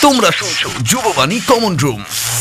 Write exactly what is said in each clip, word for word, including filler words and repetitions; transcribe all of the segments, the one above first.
তোমরা শুনছো যুববাণী common room.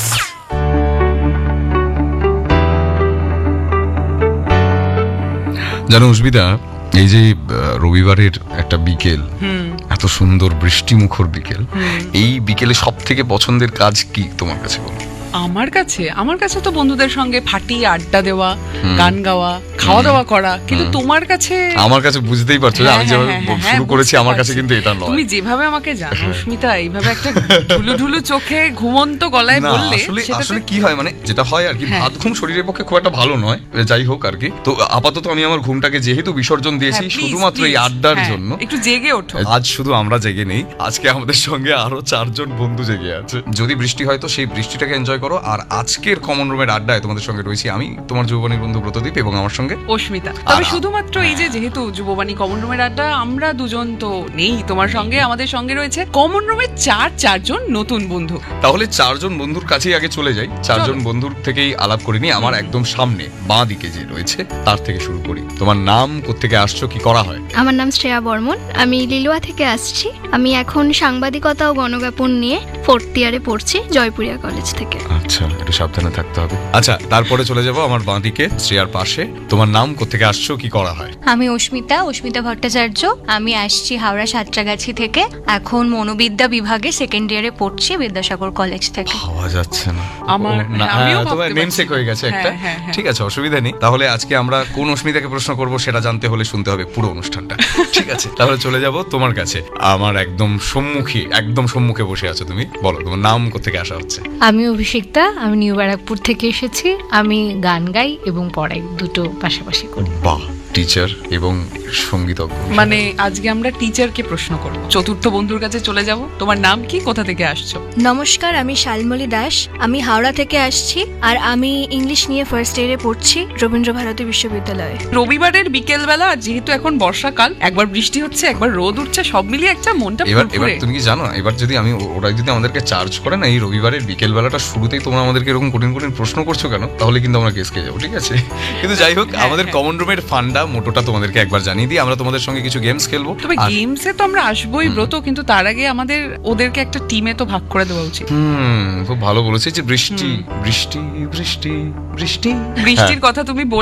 জানো উস্মিতা, এই যে রবিবারের একটা বিকেল, এত সুন্দর বৃষ্টিমুখর বিকেল, এই বিকেলে সব থেকে পছন্দের কাজ কি তোমার কাছে বলো? আমার কাছে আমার কাছে তো বন্ধুদের সঙ্গে ফাটিয়ে আড্ডা দেওয়া, গান গাওয়া, খাওয়া দাওয়া করা। কিন্তু তোমার কাছে? আমার কাছে বুঝতেই পারছো যে আমি যেভাবে শুরু করেছি, আমার কাছে কিন্তু এটা নয়। তুমি যেভাবে আমাকে জানো স্মিতা, এইভাবে একটা ঢুলু ঢুলু চোখে ঘুমন্ত গলায় বললে আসলে কি হয়, মানে যেটা হয় আর কি, ভাত ঘুম শরীরের পক্ষে খুব একটা ভালো নয়, যাই হোক আর কি। তো আপাতত আমি আমার ঘুমটাকে যেহেতু বিসর্জন দিয়েছি শুধুমাত্র এই আড্ডার জন্য, একটু জেগে ওঠো। আজ শুধু আমরা জেগে নেই, আজকে আমাদের সঙ্গে আরো চারজন বন্ধু জেগে আছে। যদি বৃষ্টি হয় তো সেই বৃষ্টিটাকে এনজয় করো। আর আজকের কমন রুমের আড্ডায় তোমাদের সঙ্গে রয়েছি আমি, তোমার যুববাণীর বন্ধু ব্রতদীপ, এবং আমার সঙ্গে অস্মিতা। তবে শুধুমাত্র এই যে যেহেতু যুববাণী কমন রুমের আড্ডা, আমরা দুজন তো নেই তোমার সঙ্গে, আমাদের সঙ্গে রয়েছে কমন রুমের চার চারজন নতুন বন্ধু। তাহলে চারজন বন্ধুর কাছেই আগে চলে যাই, চারজন বন্ধুর থেকেই আলাপ করিনি। আমার একদম সামনে বাঁ দিকে যে রয়েছে তার থেকে শুরু করি। তোমার নাম, কোত্থেকে আসছো, কি করা হয়? আমার নাম শ্রেয়া বর্মন, আমি লিলুয়া থেকে আসছি। আমি এখন সাংবাদিকতা ও গণজ্ঞাপন নিয়ে ফোর্থ ইয়ারে পড়ছি জয়পুরিয়া কলেজ থেকে। আচ্ছা, একটু সাবধানে থাকতে হবে। আচ্ছা, তারপরে চলে যাবো আমার বাঁ দিকে শ্রেয়ার পাশে। তোমার নাম, কোত্থেকে আসছো, কি করা হয়? আমি অস্মিতা অস্মিতা ভট্টাচার্য, আমি আসছি হাওড়া সাঁতরাগাছি থেকে। এখন মনোবিদ্যা বিভাগে সেকেন্ড ইয়ারে পড়ছি বিদ্যাসাগর কলেজ থেকে। পাওয়া যাচ্ছে না আমার, তোমার নেমসেক হয়ে গেছে একটা। ঠিক আছে, অসুবিধা নেই। তাহলে আজকে আমরা কোন অস্মিতাকে প্রশ্ন করব সেটা জানতে হলে শুনতে হবে পুরো অনুষ্ঠানটা। ঠিক আছে, তাহলে চলে যাব তোমার কাছে। আমার একদম সম্মুখে, একদম সম্মুখে বসে আছো তুমি। বলো, তোমার নাম, কোত্থেকে আসা হচ্ছে? আমি অভিষিক্তা, আমি নিউ ব্যারাকপুর থেকে এসেছি। আমি গান গাই এবং পড়াই, দুটো পাশাপাশি করি। বাহ, টিচার এবং সঙ্গীতজ্ঞ। মানে আজকে আমরা টিচারকে প্রশ্ন করব। চতুর্থ বন্ধুর কাছে চলে যাব। তোমার নাম কি, কোথা থেকে আসছো? নমস্কার, আমি শালমলী দাস, আমি হাওড়া থেকে আসছি। আর আমি ইংলিশ নিয়ে ফার্স্ট ইয়ারে পড়ছি রবীন্দ্র ভারতী বিশ্ববিদ্যালয়ে। রবিবারের বিকেল বেলা, আর যেহেতু এখন বর্ষাকাল, একবার বৃষ্টি হচ্ছে একবার রোদ উঠছে, সব মিলিয়ে একটা মনটা এবার এবার তুমি কি জানো, এবার যদি আমি ওরা যদি আমাদেরকে চার্জ করে না এই রবিবারের বিকেল বেলাটা শুরুতেই তোমরা আমাদেরকে এরকম কঠিন কঠিন প্রশ্ন করছো কেন, তাহলে কিন্তু আমরা কেস খেয়ে যাবো। ঠিক আছে, কিন্তু যাই হোক, আমাদের কমন রুমের ফান্ডা মোটোটা তোমাদেরকে একবার জানিয়ে দিই। আমরা তোমাদের সঙ্গে কিছু গেমস খেলবো। তবে গেমসে তো আমরা আসবোই ব্রত, কিন্তু তার আগে আমাদের ওদেরকে একটা টিমে তো ভাগ করে দেওয়া উচিত। হুম, খুব ভালো বলেছে যে বৃষ্টি বৃষ্টি বৃষ্টি বৃষ্টি বৃষ্টির কথা তুমি